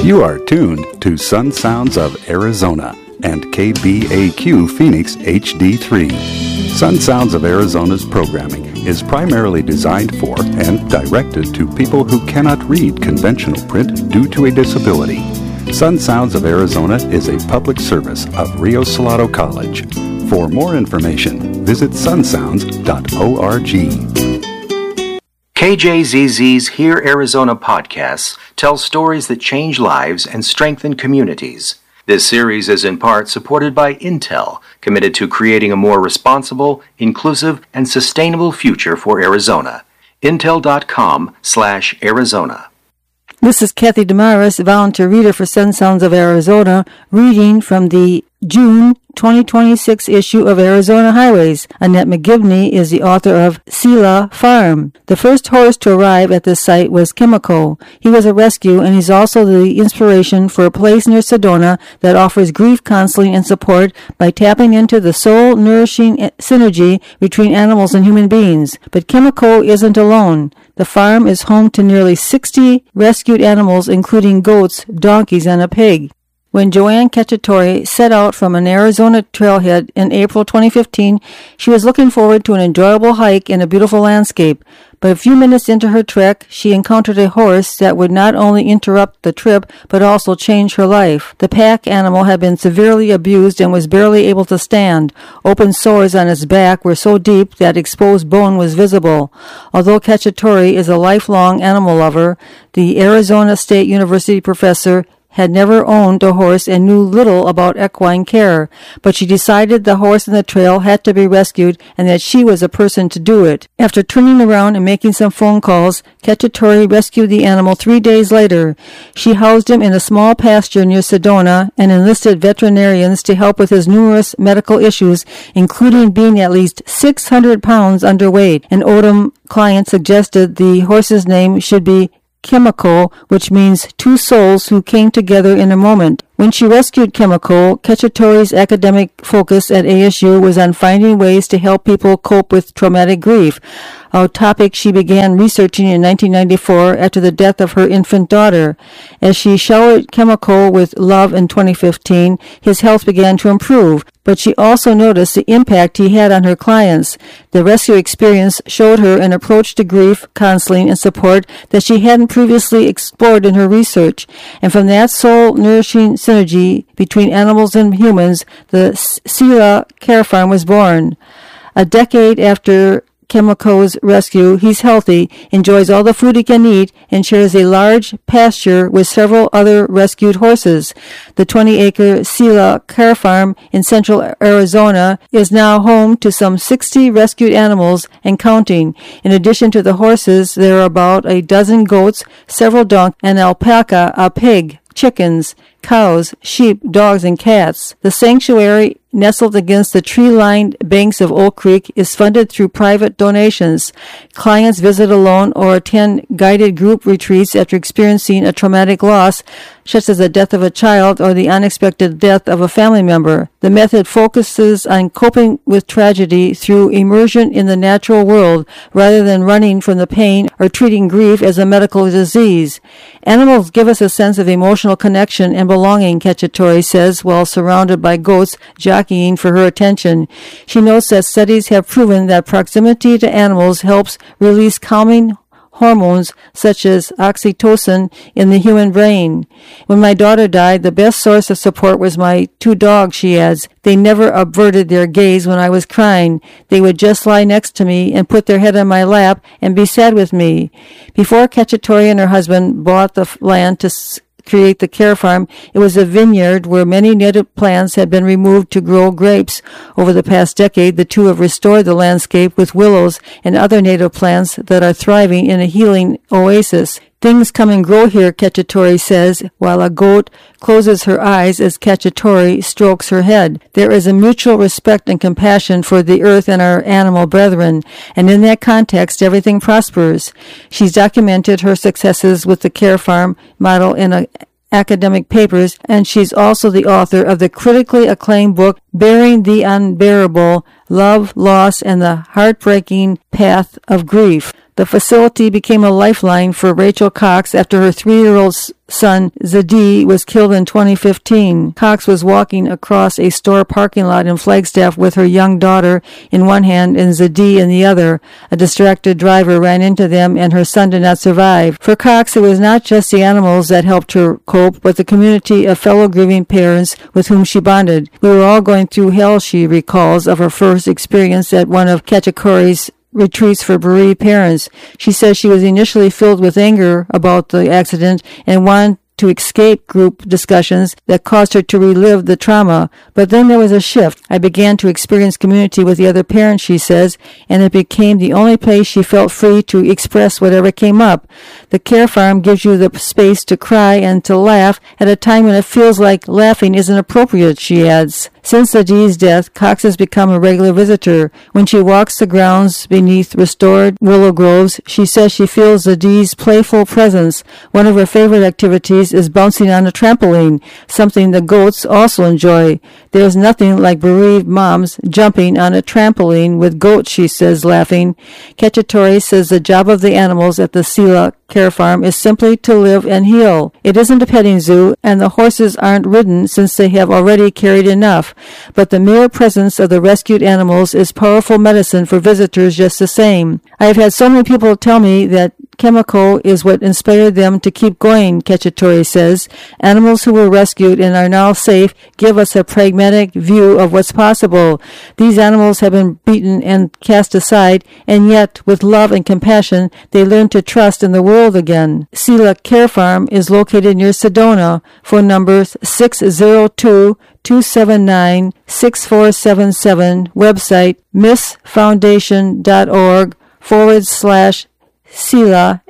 You are tuned to Sun Sounds of Arizona and KBAQ Phoenix HD3. Sun Sounds of Arizona's programming is primarily designed for and directed to people who cannot read conventional print due to a disability. Sun Sounds of Arizona is a public service of Rio Salado College. For more information, visit sunsounds.org. KJZZ's Hear Arizona podcasts tell stories that change lives and strengthen communities. This series is in part supported by Intel, committed to creating a more responsible, inclusive, and sustainable future for Arizona. Intel.com/Arizona. This is Kathy Damaris, volunteer reader for Sun Sounds of Arizona, reading from the June 2026 issue of Arizona Highways. Annette McGivney is the author of Selah Farm. The first horse to arrive at this site was Kimiko. He was a rescue, and he's also the inspiration for a place near Sedona that offers grief counseling and support by tapping into the soul-nourishing synergy between animals and human beings. But Kimiko isn't alone. The farm is home to nearly 60 rescued animals, including goats, donkeys, and a pig. When Joanne Cacciatore set out from an Arizona trailhead in April 2015, she was looking forward to an enjoyable hike in a beautiful landscape. But a few minutes into her trek, she encountered a horse that would not only interrupt the trip, but also change her life. The pack animal had been severely abused and was barely able to stand. Open sores on its back were so deep that exposed bone was visible. Although Cacciatore is a lifelong animal lover, the Arizona State University professor had never owned a horse and knew little about equine care, but she decided the horse in the trail had to be rescued and that she was a person to do it. After turning around and making some phone calls, Cacciatore rescued the animal 3 days later. She housed him in a small pasture near Sedona and enlisted veterinarians to help with his numerous medical issues, including being at least 600 pounds underweight. An Odom client suggested the horse's name should be Kimiko, which means two souls who came together in a moment. When she rescued Kimiko, Cacciatore's academic focus at ASU was on finding ways to help people cope with traumatic grief, a topic she began researching in 1994 after the death of her infant daughter. As she showered Kimiko with love in 2015, his health began to improve, but she also noticed the impact he had on her clients. The rescue experience showed her an approach to grief, counseling, and support that she hadn't previously explored in her research, and from that soul-nourishing synergy between animals and humans, the Selah Care Farm was born. A decade after Kimiko's rescue, he's healthy, enjoys all the food he can eat, and shares a large pasture with several other rescued horses. The 20-acre Selah Care Farm in central Arizona is now home to some 60 rescued animals and counting. In addition to the horses, there are about a dozen goats, several donkeys, an alpaca, a pig, chickens, cows, sheep, dogs, and cats. The sanctuary, nestled against the tree-lined banks of Oak Creek, is funded through private donations. Clients visit alone or attend guided group retreats after experiencing a traumatic loss, such as the death of a child or the unexpected death of a family member. The method focuses on coping with tragedy through immersion in the natural world rather than running from the pain or treating grief as a medical disease. Animals give us a sense of emotional connection and belonging, Cacciatore says, while surrounded by goats jockeying for her attention. She notes that studies have proven that proximity to animals helps release calming hormones such as oxytocin in the human brain. When my daughter died, the best source of support was my two dogs, she adds. They never averted their gaze when I was crying. They would just lie next to me and put their head on my lap and be sad with me. Before Cacciatore and her husband bought the land to create the care farm, it was a vineyard where many native plants had been removed to grow grapes. Over the past decade, the two have restored the landscape with willows and other native plants that are thriving in a healing oasis. Things come and grow here, Cacciatore says, while a goat closes her eyes as Cacciatore strokes her head. There is a mutual respect and compassion for the earth and our animal brethren, and in that context, everything prospers. She's documented her successes with the care farm model in academic papers, and she's also the author of the critically acclaimed book, Bearing the Unbearable, Love, Loss, and the Heartbreaking Path of Grief. The facility became a lifeline for Rachel Cox after her 3-year-old son Zadie was killed in 2015. Cox was walking across a store parking lot in Flagstaff with her young daughter in one hand and Zadie in the other. A distracted driver ran into them and her son did not survive. For Cox, it was not just the animals that helped her cope, but the community of fellow grieving parents with whom she bonded. We were all going through hell, she recalls, of her first experience at one of Kachikori's retreats for bereaved parents. She says she was initially filled with anger about the accident and wanted to escape group discussions that caused her to relive the trauma. But then there was a shift. I began to experience community with the other parents, she says, and it became the only place she felt free to express whatever came up. The Care Farm gives you the space to cry and to laugh at a time when it feels like laughing isn't appropriate, she adds. Since Zadie's death, Cox has become a regular visitor. When she walks the grounds beneath restored willow groves, she says she feels Zadie's playful presence. One of her favorite activities is bouncing on a trampoline, something the goats also enjoy. There's nothing like bereaved moms jumping on a trampoline with goats, she says, laughing. Kachitori says the job of the animals at the Sila Care Farm is simply to live and heal. It isn't a petting zoo, and the horses aren't ridden since they have already carried enough. But the mere presence of the rescued animals is powerful medicine for visitors just the same. I have had so many people tell me that chemical is what inspired them to keep going, Kachitori says. Animals who were rescued and are now safe give us a pragmatic view of what's possible. These animals have been beaten and cast aside, and yet, with love and compassion, they learn to trust in the world again. Sila Care Farm is located near Sedona. Phone numbers 602-279-6477. Website missfoundation.org/Selah,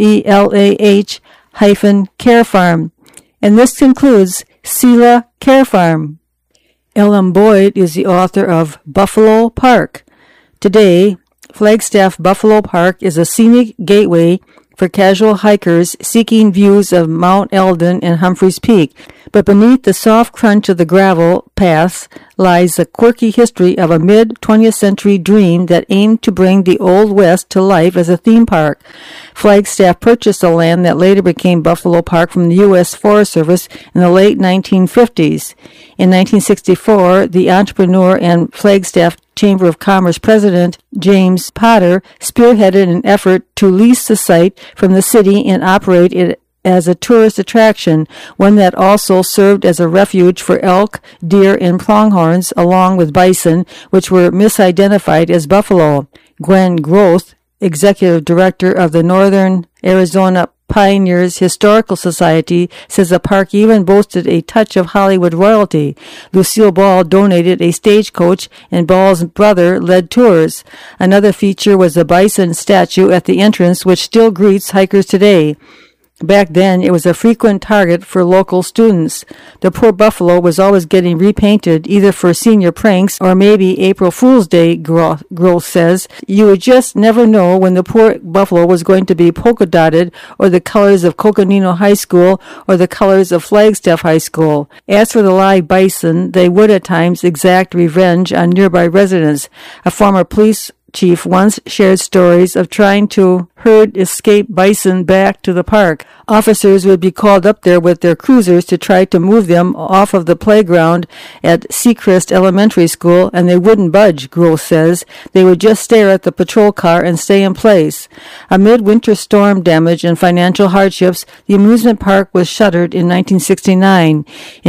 SELAH-Care Farm. And this concludes Sila Care Farm. Ellen Boyd is the author of Buffalo Park. Today, Flagstaff Buffalo Park is a scenic gateway for casual hikers seeking views of Mount Eldon and Humphreys Peak. But beneath the soft crunch of the gravel paths lies the quirky history of a mid-20th century dream that aimed to bring the Old West to life as a theme park. Flagstaff purchased the land that later became Buffalo Park from the U.S. Forest Service in the late 1950s. In 1964, the entrepreneur and Flagstaff Chamber of Commerce President James Potter spearheaded an effort to lease the site from the city and operate it as a tourist attraction, one that also served as a refuge for elk, deer, and pronghorns, along with bison, which were misidentified as buffalo. Gwen Groth, executive director of the Northern Arizona Pioneers Historical Society, says the park even boasted a touch of Hollywood royalty. Lucille Ball donated a stagecoach, and Ball's brother led tours. Another feature was the bison statue at the entrance, which still greets hikers today. Back then, it was a frequent target for local students. The poor buffalo was always getting repainted, either for senior pranks or maybe April Fool's Day, Groth says. You would just never know when the poor buffalo was going to be polka-dotted, or the colors of Coconino High School, or the colors of Flagstaff High School. As for the live bison, they would at times exact revenge on nearby residents. A former police chief once shared stories of trying to herd escaped bison back to the park. Officers would be called up there with their cruisers to try to move them off of the playground at Seacrest Elementary School, and they wouldn't budge, Groth says. They would just stare at the patrol car and stay in place. Amid winter storm damage and financial hardships, the amusement park was shuttered in 1969. In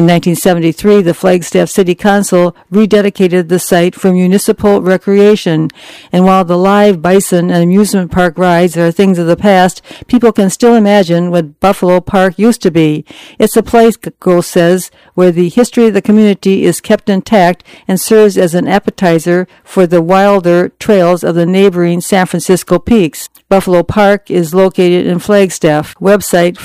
1973, the Flagstaff City Council rededicated the site for municipal recreation. And while the live bison and amusement park rides are things of the past, people can still imagine what Buffalo Park used to be. It's a place, Groth says, where the history of the community is kept intact and serves as an appetizer for the wilder trails of the neighboring San Francisco peaks. Buffalo Park is located in Flagstaff. Website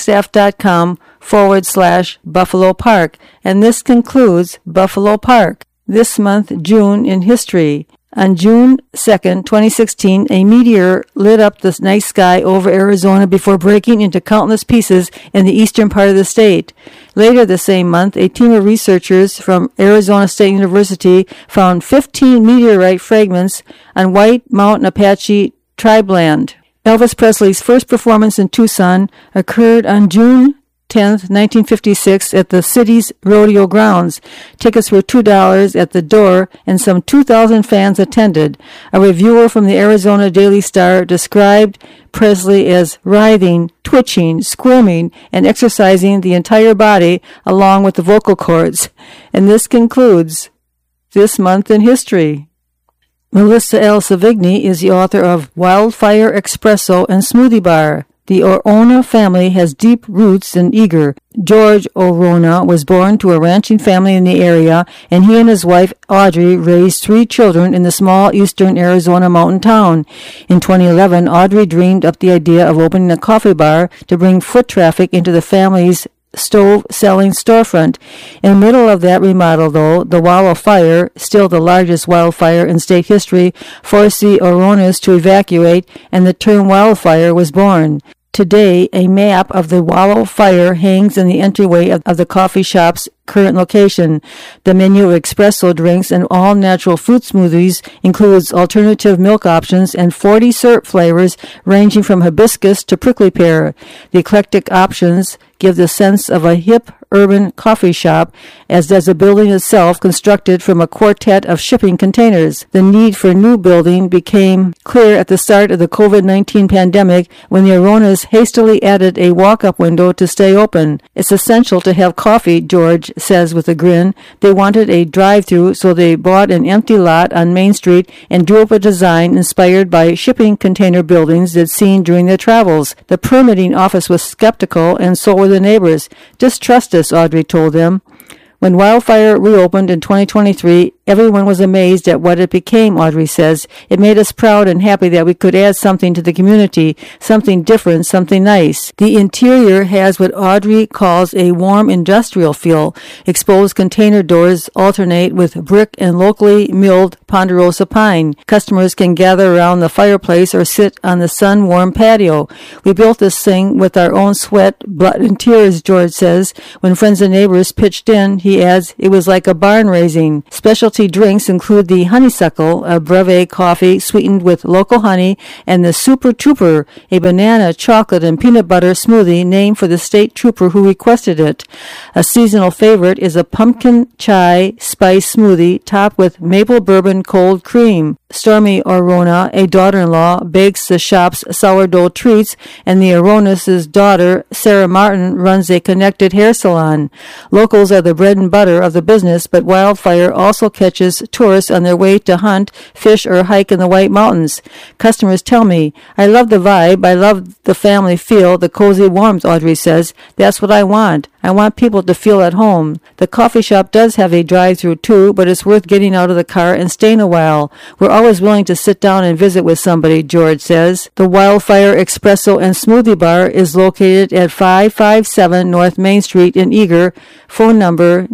flagstaff.com/Buffalo Park. And this concludes Buffalo Park. This month, June in history. On June 2nd, 2016, a meteor lit up the night sky over Arizona before breaking into countless pieces in the eastern part of the state. Later the same month, a team of researchers from Arizona State University found 15 meteorite fragments on White Mountain Apache tribe land. Elvis Presley's first performance in Tucson occurred on June 10th, 1956 at the city's rodeo grounds. Tickets were $2 at the door and some 2,000 fans attended. A reviewer from the Arizona Daily Star described Presley as writhing, twitching, squirming, and exercising the entire body along with the vocal cords. And this concludes This Month in History. Melissa L. Savigny is the author of Wildfire Espresso and Smoothie Bar. The Orona family has deep roots in Eager. George Orona was born to a ranching family in the area, and he and his wife Audrey raised 3 children in the small eastern Arizona mountain town. In 2011, Audrey dreamed up the idea of opening a coffee bar to bring foot traffic into the family's stove-selling storefront. In the middle of that remodel, though, the Wallow Fire, still the largest wildfire in state history, forced the Oronas to evacuate, and the term wildfire was born. Today, a map of the Wallow Fire hangs in the entryway of the coffee shop's current location. The menu of espresso drinks and all-natural fruit smoothies includes alternative milk options and 40 syrup flavors ranging from hibiscus to prickly pear. The eclectic options give the sense of a hip urban coffee shop, as does the building itself, constructed from a quartet of shipping containers. The need for new building became clear at the start of the COVID-19 pandemic when the Oronas hastily added a walk-up window to stay open. It's essential to have coffee, George says with a grin. They wanted a drive-through, so they bought an empty lot on Main Street and drew up a design inspired by shipping container buildings they'd seen during their travels. The permitting office was skeptical, and so were the neighbors. Just trust us, Audrey told them. When Wildfire reopened in 2023, everyone was amazed at what it became, Audrey says. It made us proud and happy that we could add something to the community, something different, something nice. The interior has what Audrey calls a warm industrial feel. Exposed container doors alternate with brick and locally milled ponderosa pine. Customers can gather around the fireplace or sit on the sun-warm patio. We built this thing with our own sweat, blood, and tears, George says. When friends and neighbors pitched in, he adds, it was like a barn raising. Specialty drinks include the Honeysuckle, a breve coffee sweetened with local honey, and the Super Trooper, a banana, chocolate, and peanut butter smoothie named for the state trooper who requested it. A seasonal favorite is a pumpkin chai spice smoothie topped with maple bourbon cold cream. Stormy Orona, a daughter-in-law, bakes the shop's sourdough treats, and the Oronas' daughter, Sarah Martin, runs a connected hair salon. Locals are the bread and butter of the business, but Wildfire also catches tourists on their way to hunt, fish, or hike in the White Mountains. Customers tell me, I love the vibe, I love the family feel, the cozy warmth, Audrey says. That's what I want. I want people to feel at home. The coffee shop does have a drive-through too, but it's worth getting out of the car and staying a while. We're always willing to sit down and visit with somebody, George says. The Wildfire Espresso and Smoothie Bar is located at 557 North Main Street in Eager. Phone number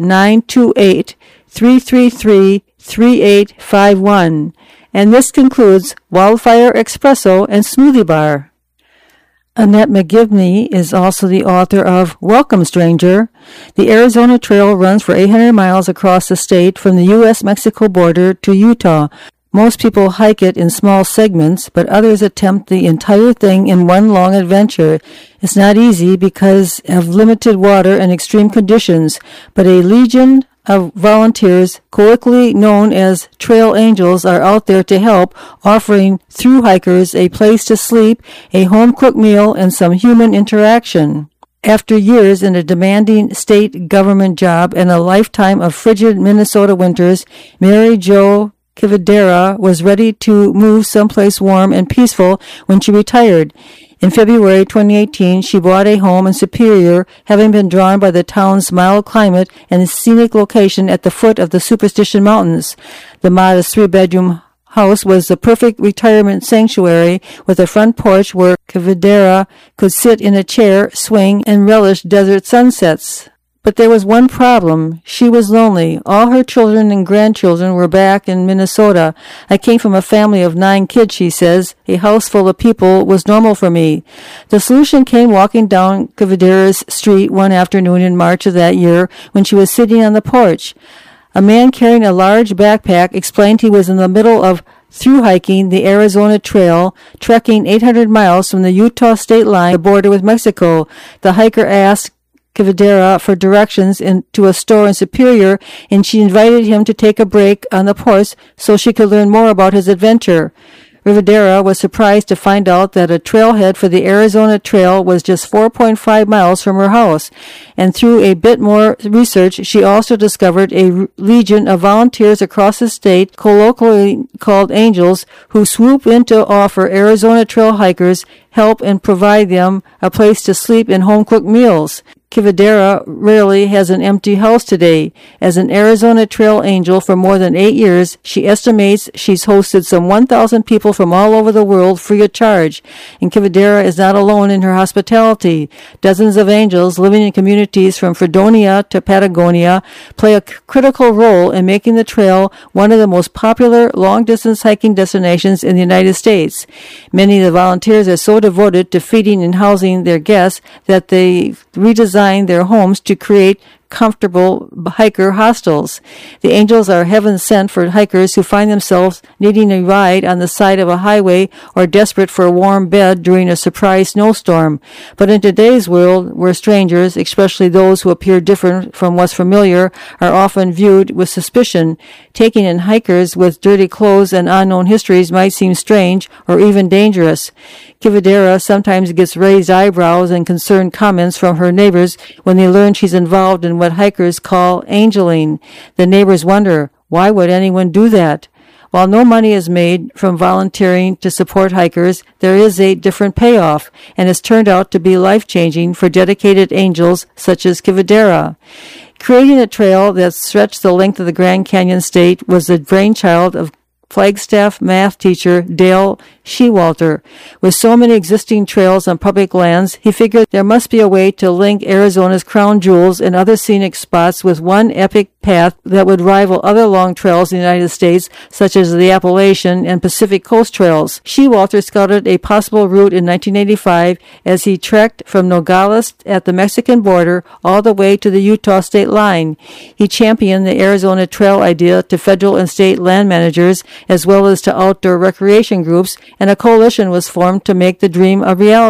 928-333-3851. And this concludes Wildfire Espresso and Smoothie Bar. Annette McGivney is also the author of Welcome, Stranger. The Arizona Trail runs for 800 miles across the state from the U.S.-Mexico border to Utah. Most people hike it in small segments, but others attempt the entire thing in one long adventure. It's not easy because of limited water and extreme conditions, but a legion of volunteers, colloquially known as trail angels, are out there to help, offering thru hikers a place to sleep, a home-cooked meal, and some human interaction. After years in a demanding state government job and a lifetime of frigid Minnesota winters, Mary Jo Kivadera was ready to move someplace warm and peaceful when she retired. In February 2018, she bought a home in Superior, having been drawn by the town's mild climate and scenic location at the foot of the Superstition Mountains. The modest 3-bedroom house was the perfect retirement sanctuary with a front porch where Kivadera could sit in a chair, swing, and relish desert sunsets. But there was one problem. She was lonely. All her children and grandchildren were back in Minnesota. I came from a family of 9 kids, she says. A house full of people was normal for me. The solution came walking down Kivadera's street one afternoon in March of that year when she was sitting on the porch. A man carrying a large backpack explained he was in the middle of through hiking the Arizona Trail, trekking 800 miles from the Utah state line, the border with Mexico. The hiker asked Quevedera for directions to a store in Superior, and she invited him to take a break on the horse so she could learn more about his adventure. Rivadera was surprised to find out that a trailhead for the Arizona Trail was just 4.5 miles from her house, and through a bit more research, she also discovered a legion of volunteers across the state, colloquially called Angels, who swoop in to offer Arizona Trail hikers help and provide them a place to sleep and home-cooked meals. Quevedera rarely has an empty house today. As an Arizona Trail Angel for more than 8 years, she estimates she's hosted some 1,000 people from all over the world free of charge. And Quevedera is not alone in her hospitality. Dozens of angels living in communities from Fredonia to Patagonia play a critical role in making the trail one of the most popular long-distance hiking destinations in the United States. Many of the volunteers are so devoted to feeding and housing their guests that they redesign their homes to create comfortable hiker hostels. The Angels are heaven sent for hikers who find themselves needing a ride on the side of a highway or desperate for a warm bed during a surprise snowstorm. But in today's world, where strangers, especially those who appear different from what's familiar, are often viewed with suspicion, taking in hikers with dirty clothes and unknown histories might seem strange or even dangerous. Quevedera sometimes gets raised eyebrows and concerned comments from her neighbors when they learn she's involved in what hikers call angeling. The neighbors wonder, why would anyone do that? While no money is made from volunteering to support hikers, there is a different payoff, and it's turned out to be life-changing for dedicated angels such as Quevedera. Creating a trail that stretched the length of the Grand Canyon State was the brainchild of Flagstaff math teacher Dale Shewalter. With so many existing trails on public lands, he figured there must be a way to link Arizona's crown jewels and other scenic spots with one epic path that would rival other long trails in the United States, such as the Appalachian and Pacific Coast Trails. Shewalter scouted a possible route in 1985 as he trekked from Nogales at the Mexican border all the way to the Utah state line. He championed the Arizona Trail idea to federal and state land managers as well as to outdoor recreation groups, and a coalition was formed to make the dream a reality.